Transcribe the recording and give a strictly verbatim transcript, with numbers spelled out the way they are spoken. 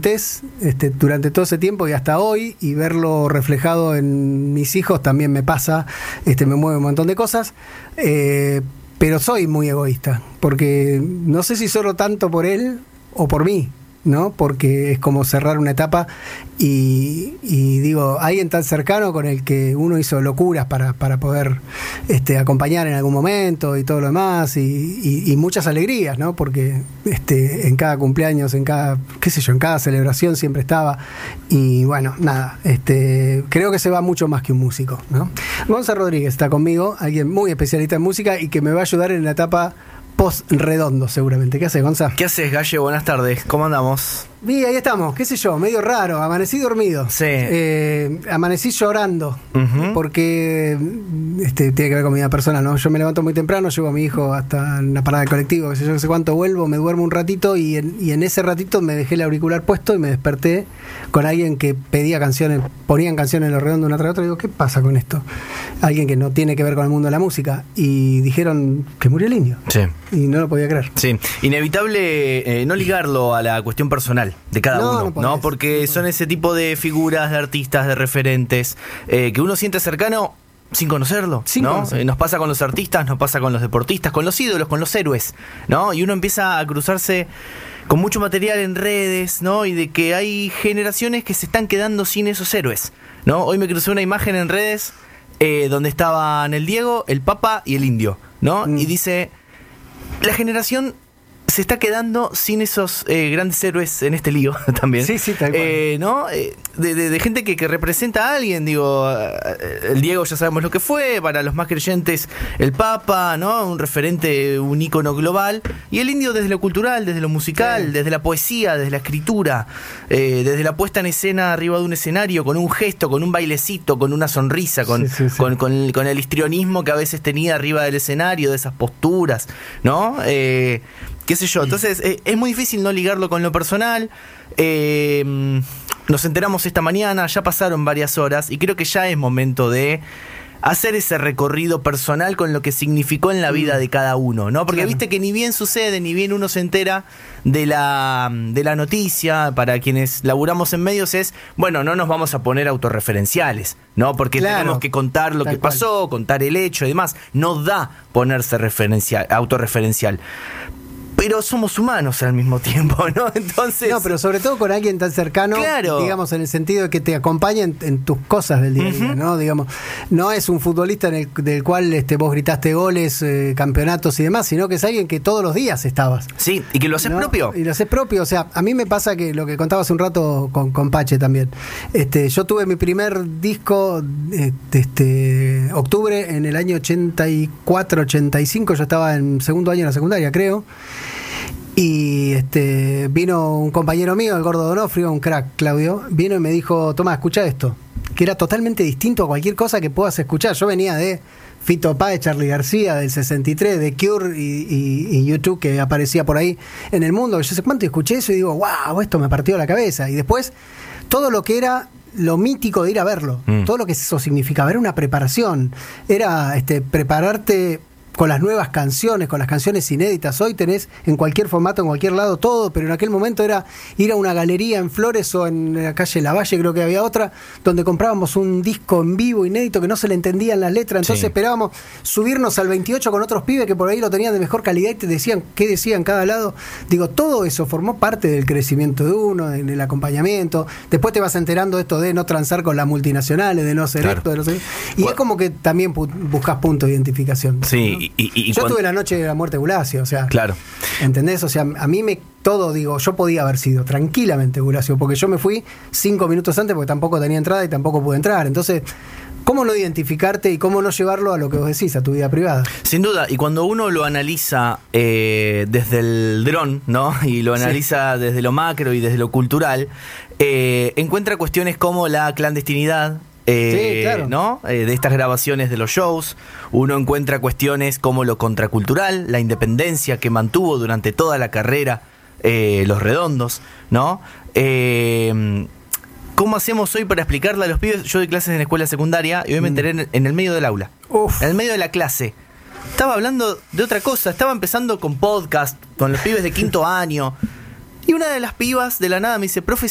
adultez este, durante todo ese tiempo y hasta hoy, y verlo reflejado en mis hijos también me pasa, este, me mueve un montón de cosas, eh, pero soy muy egoísta, porque no sé si solo tanto por él o por mí, ¿no? Porque es como cerrar una etapa y, y digo, alguien tan cercano con el que uno hizo locuras para, para poder este, acompañar en algún momento y todo lo demás, y, y, y muchas alegrías, ¿no? Porque este, en cada cumpleaños, en cada, qué sé yo, en cada celebración siempre estaba, y bueno, nada, este, creo que se va mucho más que un músico, ¿no? Gonza Rodríguez está conmigo, alguien muy especialista en música y que me va a ayudar en la etapa post-redondo seguramente. ¿Qué haces, Gonza? ¿Qué haces, Galle? Buenas tardes, ¿cómo andamos? Y ahí estamos, qué sé yo, medio raro, amanecí dormido. Sí. Eh, amanecí llorando, Uh-huh. porque este, tiene que ver con mi vida personal, ¿no? Yo me levanto muy temprano, llevo a mi hijo hasta una parada de colectivo, qué sé yo, qué sé cuánto, vuelvo, me duermo un ratito y en, y en ese ratito me dejé el auricular puesto y me desperté con alguien que pedía canciones, ponían canciones en Los Redondos una tras otra, y digo, ¿qué pasa con esto? Alguien que no tiene que ver con el mundo de la música, y dijeron que murió el indio. Sí. Y no lo podía creer. Sí, inevitable eh, no ligarlo a la cuestión personal de cada No, uno, no podés, ¿no? Porque no son ese tipo de figuras, de artistas, de referentes, eh, que uno siente cercano sin conocerlo, Sin ¿no? conocer. Eh, nos pasa con los artistas, nos pasa con los deportistas, con los ídolos, con los héroes, ¿no? Y uno empieza a cruzarse con mucho material en redes, ¿no? Y de que hay generaciones que se están quedando sin esos héroes, ¿no? Hoy me crucé una imagen en redes eh, donde estaban el Diego, el Papa y el Indio, ¿no? Mm. Y dice, la generación se está quedando sin esos eh, grandes héroes en este lío también. Sí, sí, tal cual. Eh, ¿no? Eh, de, de, de gente que, que representa a alguien, digo, eh, el Diego ya sabemos lo que fue, para los más creyentes el Papa, ¿no? Un referente, un ícono global, y el Indio desde lo cultural, desde lo musical, Sí. desde la poesía, desde la escritura, eh, desde la puesta en escena arriba de un escenario, con un gesto, con un bailecito, con una sonrisa, con, Sí, sí, sí. con, con, con el histrionismo que a veces tenía arriba del escenario, de esas posturas, ¿no? Eh, qué sé yo, entonces eh, es muy difícil no ligarlo con lo personal. eh, nos enteramos esta mañana, ya pasaron varias horas y creo que ya es momento de hacer ese recorrido personal con lo que significó en la vida de cada uno, ¿no? Porque Claro. viste que ni bien sucede, ni bien uno se entera de la, de la noticia, para quienes laburamos en medios es, bueno, no nos vamos a poner autorreferenciales, ¿no? Porque Claro. tenemos que contar lo Tal que cual. pasó, contar el hecho y demás. No da ponerse referencial, autorreferencial. Pero somos humanos al mismo tiempo, ¿no? Entonces... No, pero sobre todo con alguien tan cercano, Claro. digamos, en el sentido de que te acompaña en, en tus cosas del día a día, Ujú. ¿no? Digamos, no es un futbolista en el, del cual este, vos gritaste goles, eh, campeonatos y demás, sino que es alguien que todos los días estabas. Sí, y que lo haces ¿no? propio. Y lo haces propio, o sea, a mí me pasa que lo que contaba hace un rato con, con Pache también. Este, yo tuve mi primer disco, este, este, octubre en el año ochenta y cuatro, ochenta y cinco, yo estaba en segundo año de la secundaria, creo. Y este vino un compañero mío, el Gordo Donofrio, un crack, Claudio, vino y me dijo, toma, escucha esto, que era totalmente distinto a cualquier cosa que puedas escuchar. Yo venía de Fito Páez, Charly García, del sesenta y tres, de Cure y, y, y YouTube, que aparecía por ahí en el mundo. Yo sé cuánto escuché eso y digo, wow, esto me partió la cabeza. Y después, todo lo que era lo mítico de ir a verlo, Mm. todo lo que eso significaba, era una preparación, era este prepararte con las nuevas canciones, con las canciones inéditas. Hoy tenés en cualquier formato, en cualquier lado, todo, pero en aquel momento era ir a una galería en Flores o en la calle Lavalle, creo que había otra, donde comprábamos un disco en vivo inédito que no se le entendían las letras, entonces Sí. esperábamos subirnos al veintiocho con otros pibes que por ahí lo tenían de mejor calidad y te decían qué decían cada lado. Digo, todo eso formó parte del crecimiento de uno, en el acompañamiento. Después te vas enterando esto de no transar con las multinacionales, de no ser Claro. esto, de no ser... Y Bueno. es como que también pu- buscas punto de identificación. Sí, ¿no? y, y- y Yo cuando- tuve la noche de la muerte de Bulacio, o sea, Claro. ¿entendés? O sea, a mí me todo, digo, yo podía haber sido tranquilamente Bulacio, porque yo me fui cinco minutos antes porque tampoco tenía entrada y tampoco pude entrar. Entonces, ¿cómo no identificarte y cómo no llevarlo a lo que vos decís, a tu vida privada? Sin duda, y cuando uno lo analiza eh, desde el dron, ¿no? Y lo analiza desde lo macro y desde lo cultural, eh, encuentra cuestiones como la clandestinidad. Eh, Sí, claro. ¿no? Eh, de estas grabaciones de los shows, uno encuentra cuestiones como lo contracultural, la independencia que mantuvo durante toda la carrera eh, Los Redondos, ¿no? Eh, ¿Cómo hacemos hoy para explicarle a los pibes? Yo doy clases en la escuela secundaria y hoy me enteré en, en el medio del aula, Uf. en el medio de la clase. Estaba hablando de otra cosa, estaba empezando con podcast, con los pibes de quinto año. Y una de las pibas de la nada me dice, profe,